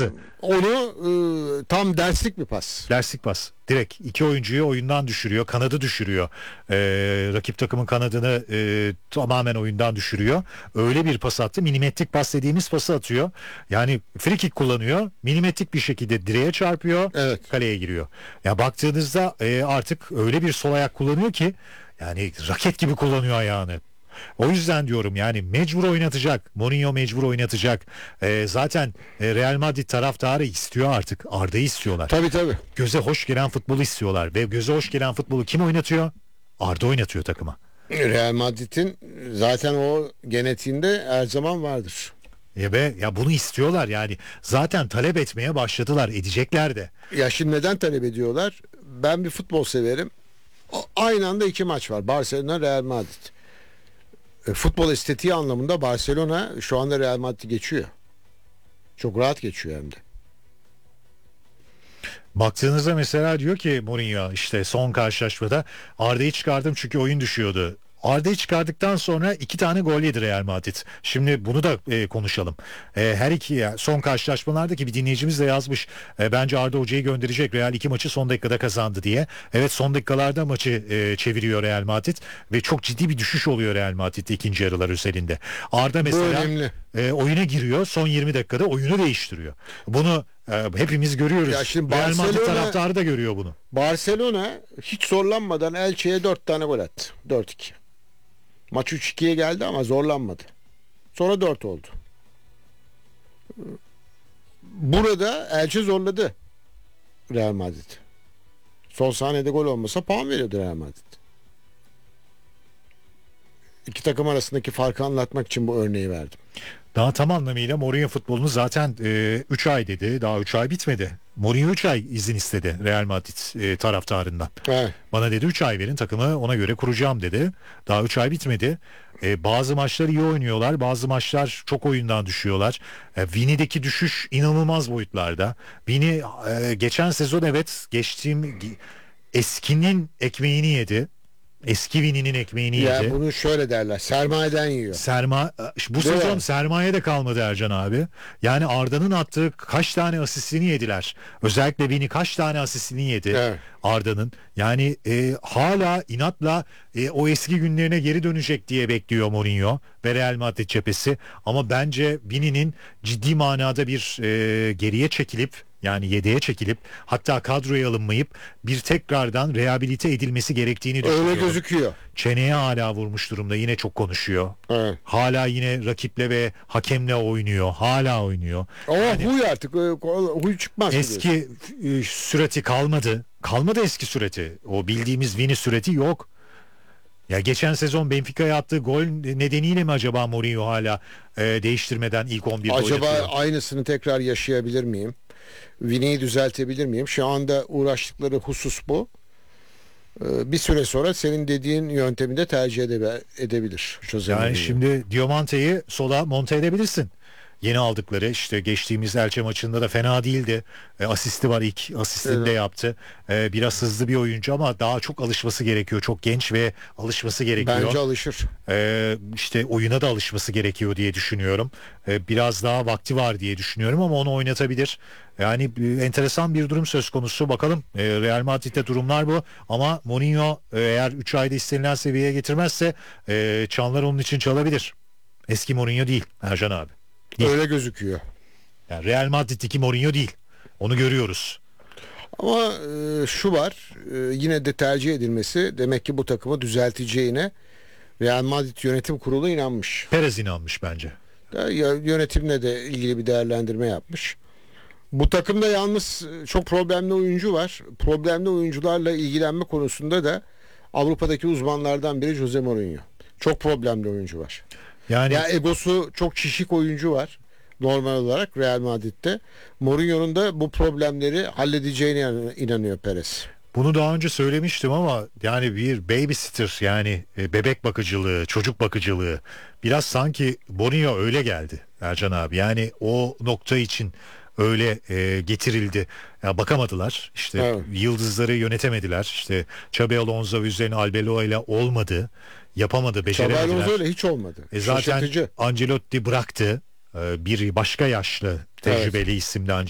pası. Onu tam derslik bir pas. Derslik pas. Direkt iki oyuncuyu oyundan düşürüyor. Kanadı düşürüyor. Rakip takımın kanadını tamamen oyundan düşürüyor. Öyle bir pas attı. Milimetrik pas dediğimiz pası atıyor. Yani free kick kullanıyor. Milimetrik bir şekilde direğe çarpıyor. Evet. Kaleye giriyor. Ya baktığınızda artık öyle bir sol ayak kullanıyor ki yani raket gibi kullanıyor ayağını. O yüzden diyorum yani mecbur oynatacak. Mourinho mecbur oynatacak. Zaten Real Madrid taraftarı istiyor artık. Arda'yı istiyorlar. Tabii. Göze hoş gelen futbolu istiyorlar. Ve göze hoş gelen futbolu kim oynatıyor? Arda oynatıyor takıma. Real Madrid'in zaten o genetiğinde her zaman vardır. Ya bunu istiyorlar yani. Zaten talep etmeye başladılar. Edecekler de. Ya şimdi neden talep ediyorlar? Ben bir futbol severim. Aynı anda iki maç var. Barcelona, Real Madrid. Futbol estetiği anlamında Barcelona şu anda Real Madrid'i geçiyor. Çok rahat geçiyor hem de. Baktığınızda mesela diyor ki Mourinho işte son karşılaşmada Arda'yı çıkardım çünkü oyun düşüyordu. Arda'yı çıkardıktan sonra 2 tane gol yedi Real Madrid. Şimdi bunu da konuşalım. Her iki son karşılaşmalardaki bir dinleyicimiz de yazmış. Bence Arda Hoca'yı gönderecek. Real 2 maçı son dakikada kazandı diye. Evet son dakikalarda maçı çeviriyor Real Madrid ve çok ciddi bir düşüş oluyor Real Madrid'de ikinci yarılar özelinde. Arda mesela oyuna giriyor. Son 20 dakikada oyunu değiştiriyor. Bunu hepimiz görüyoruz. Ya şimdi Real Madrid taraftarı da görüyor bunu. Barcelona hiç zorlanmadan Elche'ye 4 tane gol attı. 4-2. Maç 3-2'ye geldi ama zorlanmadı. Sonra 4 oldu. Burada Elche zorladı Real Madrid. Son saniyede gol olmasa puan veriyordu Real Madrid. İki takım arasındaki farkı anlatmak için bu örneği verdim. Daha tam anlamıyla Mourinho futbolunu zaten 3 ay dedi. Daha 3 ay bitmedi. Mourinho 3 ay izin istedi Real Madrid taraftarından. Evet. Bana dedi 3 ay verin takımı ona göre kuracağım dedi. Daha 3 ay bitmedi. Bazı maçlar iyi oynuyorlar. Bazı maçlar çok oyundan düşüyorlar. Vini'deki düşüş inanılmaz boyutlarda. Vini geçen sezon eskinin ekmeğini yedi. Eski Vini'nin ekmeğini yedi. Ya bunu şöyle derler. Sermayeden yiyor. Bu sezon sermaye de kalmadı Ercan abi. Yani Arda'nın attığı kaç tane asistini yediler. Özellikle Vini kaç tane asistini yedi Evet. Arda'nın. Yani hala inatla o eski günlerine geri dönecek diye bekliyor Mourinho ve Real Madrid cephesi. Ama bence Vini'nin ciddi manada bir geriye çekilip yani yedeğe çekilip hatta kadroya alınmayıp bir tekrardan rehabilite edilmesi gerektiğini düşünüyorum. Öyle gözüküyor. Çeneye hala vurmuş durumda. Yine çok konuşuyor. Evet. Hala yine rakiple ve hakemle oynuyor. Hala oynuyor. Ama Yani huy artık. Huy çıkmaz. eski sürati kalmadı. Kalmadı eski sürati. O bildiğimiz Vini sürati yok. Ya geçen sezon Benfica'ya attığı gol nedeniyle mi acaba Mourinho hala değiştirmeden ilk 11'de Acaba oynatıyor? aynısını tekrar yaşayabilir miyim? Vini'yi düzeltebilir miyim? Şu anda uğraştıkları husus bu. Bir süre sonra senin dediğin yöntemi de tercih edebilir. Yani şimdi Diamante'yi sola monte edebilirsin. Yeni aldıkları işte geçtiğimiz Elche maçında da fena değildi. Asisti var, ilk asistini de yaptı. Biraz hızlı bir oyuncu ama daha çok alışması gerekiyor. Çok genç ve alışması gerekiyor. Bence alışır. İşte oyuna da alışması gerekiyor diye düşünüyorum. Biraz daha vakti var diye düşünüyorum ama onu oynatabilir. Yani enteresan bir durum söz konusu. Bakalım Real Madrid'de durumlar bu. Ama Mourinho eğer 3 ayda istenilen seviyeye getirmezse çanlar onun için çalabilir. Eski Mourinho değil Ercan abi. Değil. Öyle gözüküyor. Yani Real Madrid'deki Mourinho değil. Onu görüyoruz. Ama şu var, yine de tercih edilmesi demek ki bu takımı düzelteceğine Real Madrid Yönetim Kurulu inanmış. Perez inanmış bence. Yönetimle de ilgili bir değerlendirme yapmış. Bu takımda yalnız çok problemli oyuncu var. Problemli oyuncularla ilgilenme konusunda da Avrupa'daki uzmanlardan biri Jose Mourinho. Çok problemli oyuncu var. Yani ya egosu çok şişik oyuncu var normal olarak Real Madrid'de. Mourinho'nun da bu problemleri halledeceğine inanıyor Perez. bunu daha önce söylemiştim ama yani bir babysitter yani bebek bakıcılığı, çocuk bakıcılığı biraz sanki Mourinho öyle geldi Ercan abi. Yani o nokta için öyle getirildi. Ya bakamadılar. İşte Evet. yıldızları yönetemediler. İşte Xabi Alonso üzerine Arbeloa ile olmadı. Yapamadı, beceremediler. Xabi Alonso ile hiç olmadı. Zaten Ancelotti bıraktı. Bir başka yaşlı tecrübeli isimli